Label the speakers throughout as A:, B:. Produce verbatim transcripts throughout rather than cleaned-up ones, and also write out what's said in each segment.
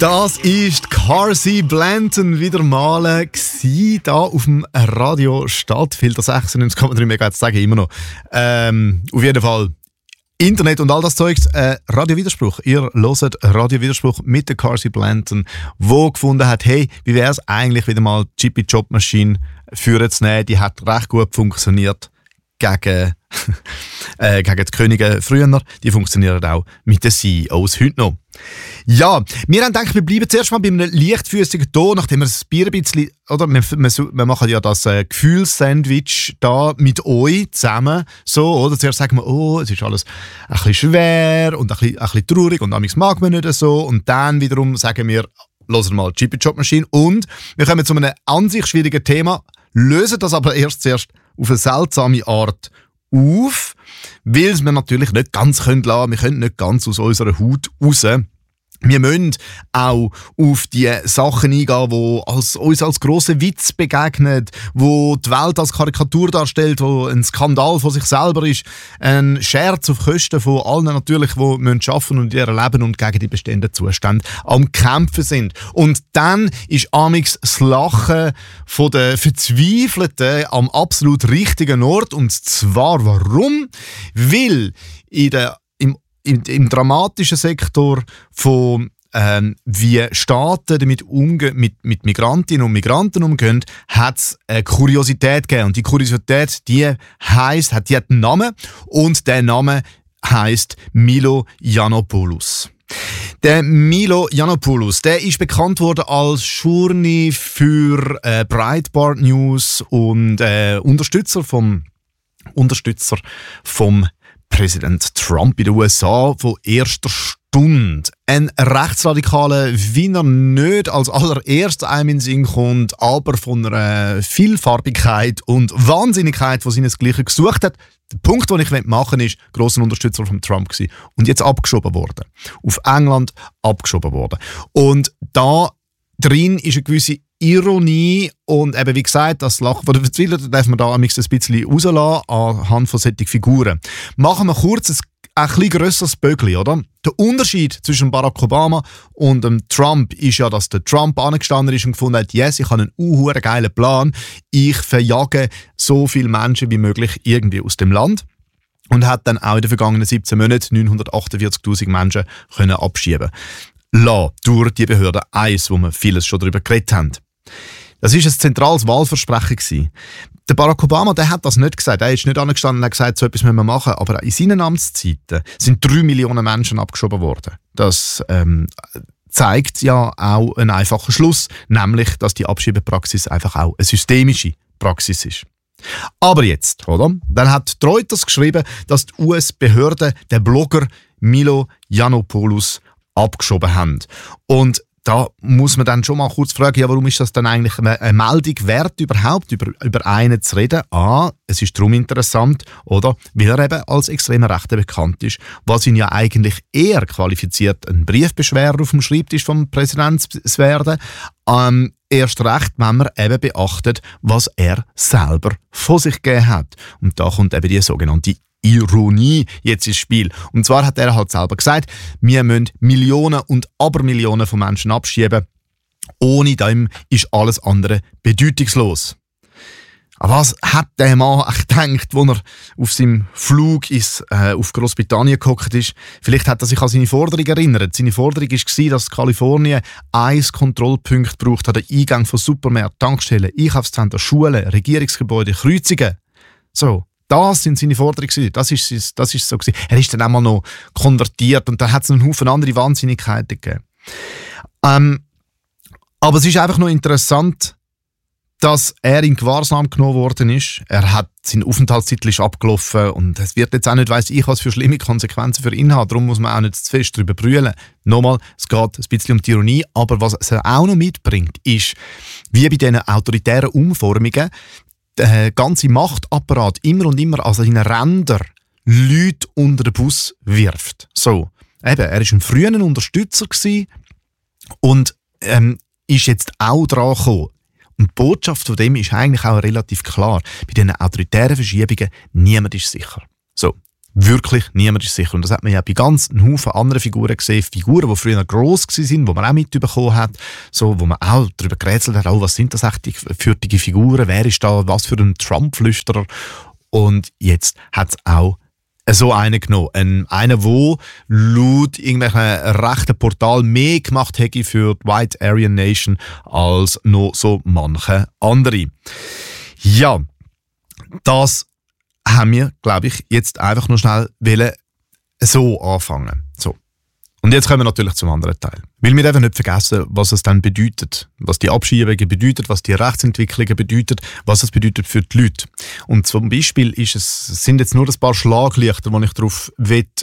A: Das ist Carsey Blanton wieder mal gsi, da auf dem Radio Stadtfilter sechsundneunzig Komma drei Megahertz, sage ich immer noch. Ähm, auf jeden Fall Internet und all das Zeugs. Äh, Radio Widerspruch. Ihr hört Radio Widerspruch mit der Carsey Blanton, wo gefunden hat, hey, wie wäre es eigentlich wieder mal die Chippy Job Maschine führen zu nehmen? Die hat recht gut funktioniert gegen, äh, gegen die Könige früher. Die funktionieren auch mit den C E Os heute noch. Ja, wir haben gedacht, wir bleiben zuerst mal bei einem leichtfüßigen Ton, nachdem wir das Bier ein bisschen, oder wir, wir, wir machen ja das äh, Gefühlssandwich da mit euch zusammen, so, oder? Zuerst sagen wir, oh, es ist alles ein bisschen schwer und ein bisschen, ein bisschen traurig und manchmal mag man nicht so, und dann wiederum sagen wir, hören mal Chippy Job Machine, und wir kommen zu einem an sich schwierigen Thema, lösen das aber erst zuerst auf eine seltsame Art auf, weil es wir natürlich nicht ganz können lassen. Wir können nicht ganz aus unserer Haut raus. Wir müssen auch auf die Sachen eingehen, die als, uns als grosser Witz begegnen, wo die Welt als Karikatur darstellt, wo ein Skandal von sich selber ist, ein Scherz auf Kosten von allen natürlich, die müssen arbeiten und ihr Leben und gegen die bestehenden Zustände am Kämpfen sind. Und dann ist amix das Lachen von den Verzweifelten am absolut richtigen Ort. Und zwar warum? Weil in der Im, im dramatischen Sektor von ähm, wie Staaten damit umgehen, mit, mit Migrantinnen und Migranten umgehen, hat es eine Kuriosität gegeben. Und die Kuriosität, die heisst, hat, die hat einen Namen, und der Name heisst Milo Yiannopoulos. Der Milo Yiannopoulos, der ist bekannt worden als Journey für äh, Breitbart News und äh, Unterstützer vom Unterstützer vom Präsident Trump in den U S A von erster Stunde. Ein Rechtsradikaler, wie er nicht als allererstes einem in den Sinn kommt, aber von einer Vielfarbigkeit und Wahnsinnigkeit, die seinesgleichen gesucht hat. Der Punkt, den ich machen will, ist, grosser Unterstützer von Trump gewesen und jetzt abgeschoben worden. Auf England abgeschoben worden. Und da drin ist eine gewisse Ironie, und eben wie gesagt, das Lachen von der Verzweiflung darf man da ein bisschen rauslassen anhand von solchen Figuren. Machen wir kurz ein, ein bisschen grösseres Böckli, oder? Der Unterschied zwischen Barack Obama und dem Trump ist ja, dass der Trump angestanden ist und gefunden hat, yes, ich habe einen uh, geilen Plan, ich verjage so viele Menschen wie möglich irgendwie aus dem Land. Und hat dann auch in den vergangenen siebzehn Monaten neunhundertachtundvierzigtausend Menschen können abschieben lassen durch die Behörde eins, wo wir vieles schon darüber geredet haben. Das war ein zentrales Wahlversprechen gewesen. Der Barack Obama, der hat das nicht gesagt. Er ist nicht angestanden und hat gesagt, so etwas müssen wir machen. Aber in seinen Amtszeiten sind drei Millionen Menschen abgeschoben worden. Das ähm, zeigt ja auch einen einfachen Schluss, nämlich, dass die Abschiebepraxis einfach auch eine systemische Praxis ist. Aber jetzt, oder? Dann hat Reuters geschrieben, dass die U S-Behörden den Blogger Milo Yiannopoulos abgeschoben haben. Und da muss man dann schon mal kurz fragen, ja, warum ist das dann eigentlich eine Meldung wert, überhaupt über, über einen zu reden? Ah, es ist darum interessant, oder? Weil er eben als extremer Rechter bekannt ist, was ihn ja eigentlich eher qualifiziert, ein Briefbeschwerer auf dem Schreibtisch vom Präsidenten zu werden. Ähm, erst recht, wenn man eben beachtet, was er selber von sich gegeben hat. Und da kommt eben die sogenannte Ironie jetzt ins Spiel. Und zwar hat er halt selber gesagt, wir müssen Millionen und Abermillionen von Menschen abschieben. Ohne dem ist alles andere bedeutungslos. Aber was hat der Mann gedacht, als er auf seinem Flug ins, äh, auf Großbritannien gehockt ist? Vielleicht hat er sich an seine Forderung erinnert. Seine Forderung war, dass Kalifornien ein Kontrollpunkt braucht an den Eingang von Supermärkten, Tankstellen, Einkaufszentren, Schulen, Regierungsgebäude, Kreuzungen. So. Das sind seine Forderungen. Das ist, das ist so gewesen. Er ist dann einmal noch konvertiert und dann hat es einen Haufen andere Wahnsinnigkeiten gegeben. Ähm, aber es ist einfach noch interessant, dass er in Gewahrsam genommen worden ist. Er hat, sein Aufenthaltstitel ist abgelaufen und es wird jetzt auch nicht, weiss ich, was für schlimme Konsequenzen für ihn hat. Darum muss man auch nicht zu fest darüber brüllen. Nochmal, es geht ein bisschen um die Ironie, aber was es auch noch mitbringt, ist, wie bei diesen autoritären Umformungen, der ganze Machtapparat immer und immer an seinen Rändern Leute unter den Bus wirft. So, eben, er war ein früher Unterstützer gewesen und ähm, ist jetzt auch dran gekommen. Und die Botschaft von dem ist eigentlich auch relativ klar. Bei diesen autoritären Verschiebungen, niemand ist sicher. So, Wirklich niemand ist sicher. Und das hat man ja bei ganz einem Haufen anderen Figuren gesehen. Figuren, die früher gross waren, die man auch mitbekommen hat. So, wo man auch darüber gerätselt hat, oh, was sind das eigentlich für die Figuren? Wer ist da, was für ein Trump-Flüsterer? Und jetzt hat es auch so einen genommen. Ein, einer, der laut irgendwelchen rechten Portal mehr gemacht hätte für die White Aryan Nation als noch so manche andere. Ja, das haben wir, glaube ich, jetzt einfach noch schnell wollen, so anfangen. So. Und jetzt kommen wir natürlich zum anderen Teil. Weil wir einfach nicht vergessen, was es dann bedeutet, was die Abschiebungen bedeutet, was die Rechtsentwicklungen bedeutet, was es bedeutet für die Leute. Und zum Beispiel ist es, sind jetzt nur ein paar Schlaglichter, die ich darauf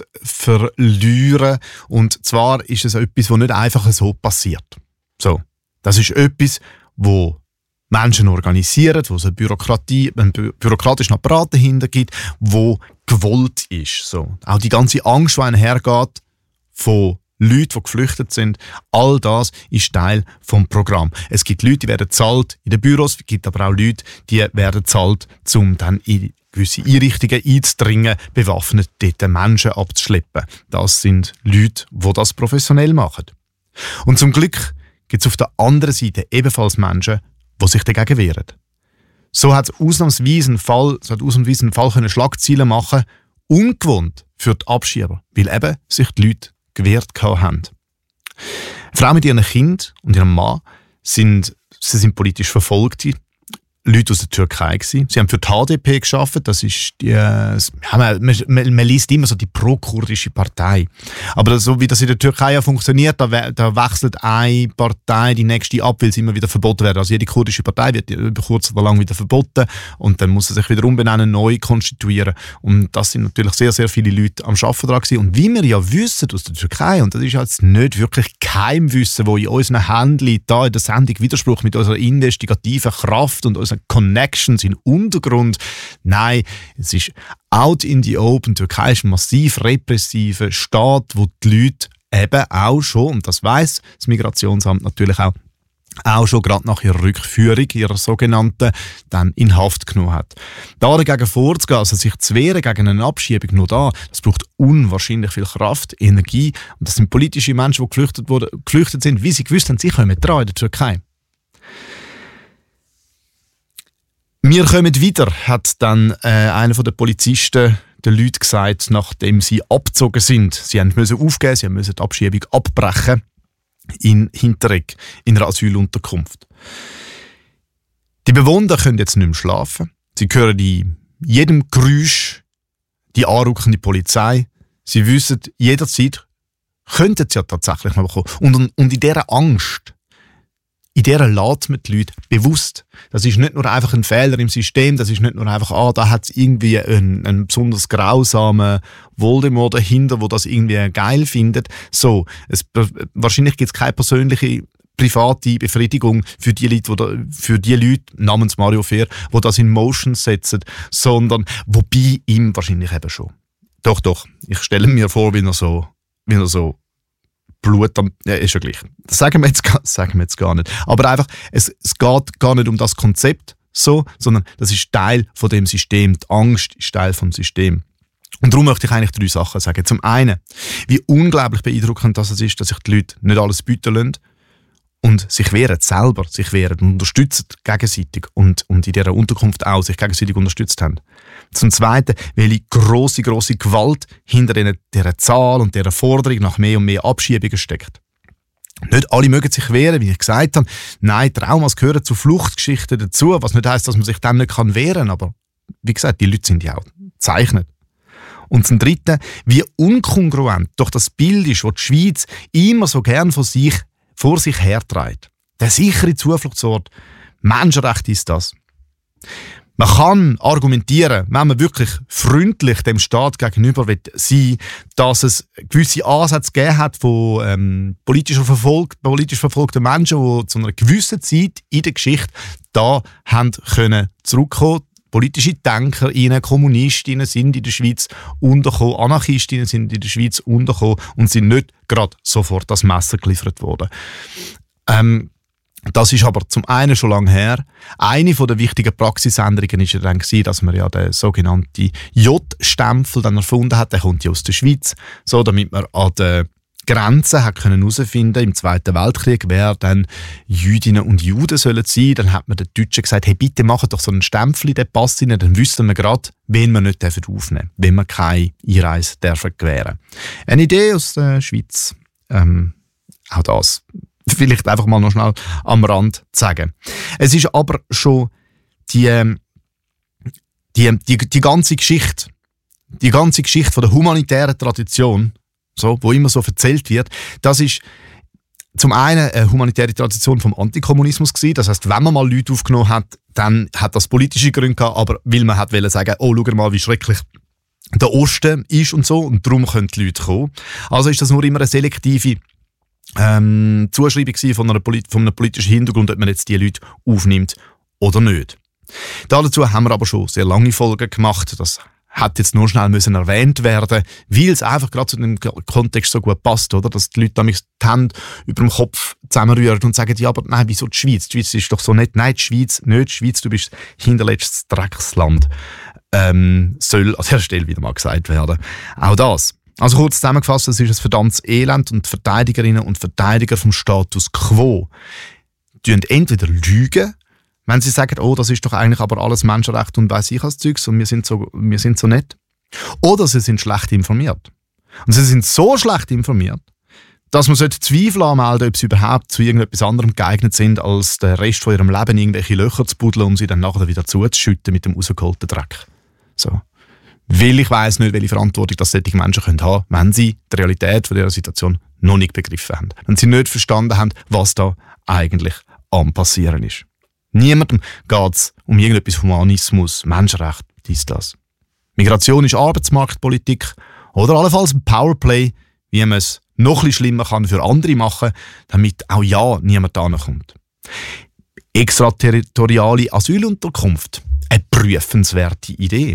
A: verlieren. Und zwar ist es etwas, was nicht einfach so passiert. So. Das ist etwas, wo Menschen organisieren, wo es eine Bürokratie, einen bü- bürokratischen Apparat dahinter gibt, wo gewollt ist. So. Auch die ganze Angst, die einhergeht von Leuten, die geflüchtet sind, all das ist Teil des Programms. Es gibt Leute, die werden bezahlt in den Büros, es gibt aber auch Leute, die werden bezahlt, um dann in gewisse Einrichtungen einzudringen, bewaffnet dort Menschen abzuschleppen. Das sind Leute, die das professionell machen. Und zum Glück gibt es auf der anderen Seite ebenfalls Menschen, die sich dagegen wehren. So hat es ausnahmsweise einen Fall, so hat ausnahmsweise einen Fall können Schlagzeilen machen, ungewohnt für die Abschieber, weil eben sich die Leute gewehrt haben. Frauen mit ihren Kindern und ihrem Mann sind, sie sind politisch Verfolgte Leute aus der Türkei gewesen. Sie haben für die H D P gearbeitet. Das ist die, äh, man, man, man liest immer so die pro-kurdische Partei. Aber so wie das in der Türkei ja funktioniert, da, we, da wechselt eine Partei die nächste ab, weil sie immer wieder verboten werden. Also jede kurdische Partei wird über kurz oder lang wieder verboten und dann muss sie sich wieder umbenennen, neu konstituieren. Und das sind natürlich sehr, sehr viele Leute am Arbeiten dran gewesen. Und wie wir ja wissen aus der Türkei, und das ist jetzt nicht wirklich Geheimwissen, wo in unseren Händen liegt, da in der Sendung Widerspruch mit unserer investigativen Kraft und unserer Connections in Untergrund. Nein, es ist out in the open. Die Türkei ist ein massiv repressiver Staat, wo die Leute eben auch schon, und das weiss das Migrationsamt natürlich auch, auch schon gerade nach ihrer Rückführung, ihrer sogenannten, dann in Haft genommen hat. Da dagegen vorzugehen, also sich zu wehren gegen eine Abschiebung, nur da, das braucht unwahrscheinlich viel Kraft, Energie. Und das sind politische Menschen, die geflüchtet, wurden, geflüchtet sind, wie sie gewusst haben, sie kommen dran in der Türkei. Wir kommen wieder, hat dann äh, einer der Polizisten den Leuten gesagt, nachdem sie abgezogen sind. Sie mussten aufgeben, sie mussten die Abschiebung abbrechen in Hinteregg, in einer Asylunterkunft. Die Bewohner können jetzt nicht mehr schlafen. Sie hören in jedem Geräusch die anrückende Polizei. Sie wissen, jederzeit könnten sie ja tatsächlich mal kommen. Und, und in dieser Angst, in dieser lässt man die Leute bewusst. Das ist nicht nur einfach ein Fehler im System, das ist nicht nur einfach, ah, da hat es irgendwie einen, einen besonders grausamen Voldemort dahinter, der das irgendwie geil findet. So, es, wahrscheinlich gibt es keine persönliche private Befriedigung für die Leute, da, für die Leute namens Mario Fehr, die das in Motion setzen, sondern wobei ihm wahrscheinlich eben schon. Doch, doch, ich stelle mir vor, wie er so, wie er so Blut am, ja, ist ja gleich. Das sagen wir jetzt, sagen wir jetzt gar nicht. Aber einfach, es, es geht gar nicht um das Konzept so, sondern das ist Teil von dem System. Die Angst ist Teil vom System. Und darum möchte ich eigentlich drei Sachen sagen. Zum einen, wie unglaublich beeindruckend das ist, dass sich die Leute nicht alles bieten lassen und sich wehren selber, sich wehren und unterstützen gegenseitig und, und in dieser Unterkunft auch sich gegenseitig unterstützt haben. Zum Zweiten, welche grosse, grosse Gewalt hinter dieser Zahl und dieser Forderung nach mehr und mehr Abschiebungen steckt. Nicht alle mögen sich wehren, wie ich gesagt habe. Nein, Traumas gehören zu Fluchtgeschichten dazu, was nicht heisst, dass man sich dann nicht wehren kann. Aber wie gesagt, die Leute sind ja auch gezeichnet. Und zum Dritten, wie unkongruent doch das Bild ist, das die Schweiz immer so gern von sich, vor sich herträgt. Der sichere Zufluchtsort, Menschenrecht ist das. Man kann argumentieren, wenn man wirklich freundlich dem Staat gegenüber sein will, dass es gewisse Ansätze gegeben hat von ähm, politisch, verfolgt, politisch verfolgten Menschen, die zu einer gewissen Zeit in der Geschichte da haben können zurückkommen. Politische Denker, Kommunistinnen sind in der Schweiz untergekommen, Anarchistinnen sind in der Schweiz untergekommen und sind nicht gerade sofort das Messer geliefert worden. Ähm, Das ist aber zum einen schon lange her. Eine der wichtigen Praxisänderungen war ja dann, dass man ja den sogenannten J-Stempel dann erfunden hat. Der kommt ja aus der Schweiz, so damit man an den Grenzen hat können herausfinden im Zweiten Weltkrieg, wer dann Jüdinnen und Juden sollen sein. Dann hat man den Deutschen gesagt, hey, bitte macht doch so einen Stempel in den Pass rein, dann wüssten wir gerade, wen wir nicht aufnehmen dürfen, wenn wir keine Einreise dürfen gewähren. Eine Idee aus der Schweiz. Ähm, auch das vielleicht einfach mal noch schnell am Rand zu sagen. Es ist aber schon die, die, die, die ganze Geschichte, die ganze Geschichte von der humanitären Tradition, so, wo immer so erzählt wird, das ist zum einen eine humanitäre Tradition vom Antikommunismus gewesen. Das heisst, wenn man mal Leute aufgenommen hat, dann hat das politische Gründe gehabt, aber weil man hat wollte sagen, oh, schau mal, wie schrecklich der Osten ist und so, und darum können die Leute kommen. Also ist das nur immer eine selektive ähm, Zuschreibung von, einer Polit- von einem politischen Hintergrund, ob man jetzt die Leute aufnimmt oder nicht. Dazu haben wir aber schon sehr lange Folgen gemacht. Das hat jetzt nur schnell müssen erwähnt werden, weil es einfach gerade zu dem Kontext so gut passt, oder? Dass die Leute damit die Hände über dem Kopf zusammenrühren und sagen, ja, aber nein, wieso die Schweiz? Die Schweiz ist doch so nett. Nein, die Schweiz nicht. Die Schweiz, du bist hinterletztes Drecksland. Ähm, soll an dieser Stelle wieder mal gesagt werden. Auch das. Also kurz zusammengefasst, es ist ein verdammtes Elend, und die Verteidigerinnen und Verteidiger vom Status Quo tun entweder lügen, wenn sie sagen, oh, das ist doch eigentlich aber alles Menschenrecht und weiss ich als Zeugs und wir sind, so, wir sind so nett. Oder sie sind schlecht informiert. Und sie sind so schlecht informiert, dass man Zweifel anmelden, ob sie überhaupt zu irgendetwas anderem geeignet sind, als den Rest von ihrem Leben irgendwelche Löcher zu buddeln, um sie dann nachher wieder zuzuschütten mit dem rausgeholten Dreck. So. Weil ich weiss nicht, welche Verantwortung das solche Menschen haben können, wenn sie die Realität von dieser Situation noch nicht begriffen haben. Wenn sie nicht verstanden haben, was da eigentlich am Passieren ist. Niemandem geht es um irgendetwas Humanismus, Menschenrecht, dies, das. Migration ist Arbeitsmarktpolitik oder allenfalls ein Powerplay, wie man es noch ein bisschen schlimmer kann für andere machen, damit auch ja niemand da kommt. Extraterritoriale Asylunterkunft. Eine prüfenswerte Idee.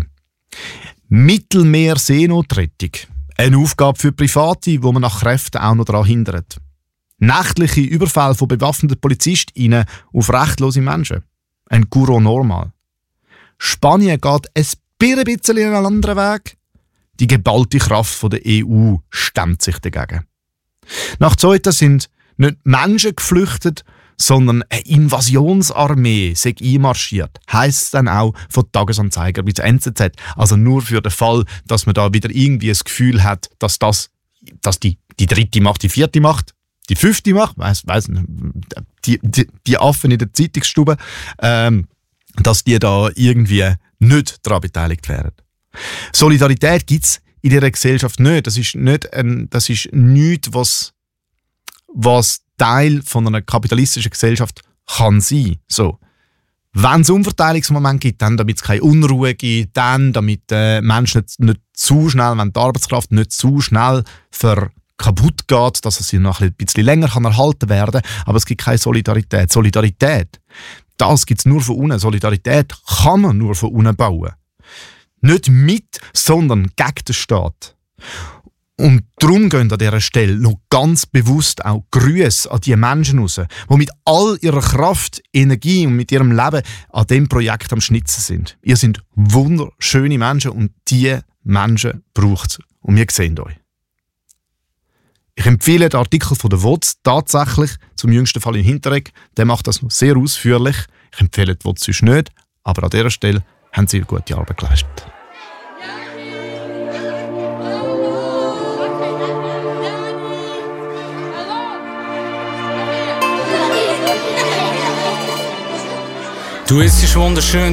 A: Mittelmeer-Seenotrettung. Eine Aufgabe für Private, wo man nach Kräften auch noch daran hindert. Nächtliche Überfälle von bewaffneten PolizistInnen auf rechtlose Menschen. Ein Guru normal. Spanien geht ein bisschen einen anderen Weg. Die geballte Kraft der E U stemmt sich dagegen. Nach Zeiten sind nicht Menschen geflüchtet, sondern eine Invasionsarmee sei einmarschiert. Heisst es dann auch von Tagesanzeiger bis N Z Z. Also nur für den Fall, dass man da wieder irgendwie das Gefühl hat, dass das, dass die, die dritte Macht, die vierte Macht, die fünfte Macht, weiss, weiss nicht, die, die, die Affen in der Zeitungsstube, ähm, dass die da irgendwie nicht daran beteiligt werden. Solidarität gibt es in dieser Gesellschaft nicht. Das ist nicht ein, das ist nichts, was, was Teil von einer kapitalistischen Gesellschaft kann sein. So. Wenn es Umverteilungsmomente gibt, dann damit es keine Unruhe gibt, dann damit äh, Menschen nicht, nicht zu schnell, wenn die Arbeitskraft nicht zu schnell ver kaputt geht, dass es sie noch ein bisschen länger kann erhalten werden, aber es gibt keine Solidarität. Solidarität, das gibt es nur von unten. Solidarität kann man nur von unten bauen. Nicht mit, sondern gegen den Staat. Und darum gehen an dieser Stelle noch ganz bewusst auch Grüße an die Menschen raus, die mit all ihrer Kraft, Energie und mit ihrem Leben an diesem Projekt am Schnitzen sind. Ihr seid wunderschöne Menschen und diese Menschen braucht es. Und wir sehen euch. Ich empfehle den Artikel von der W O Z tatsächlich zum jüngsten Fall in Hinteregg. Der macht das noch sehr ausführlich. Ich empfehle die W O Z sonst nicht, aber an dieser Stelle haben sie eine gute Arbeit geleistet.
B: Du, es ist wunderschön,